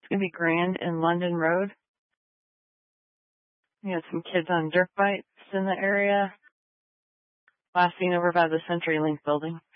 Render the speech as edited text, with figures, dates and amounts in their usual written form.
gonna be Grand and London Road. We had some kids on dirt bikes in the area. Last seen over by the CenturyLink building.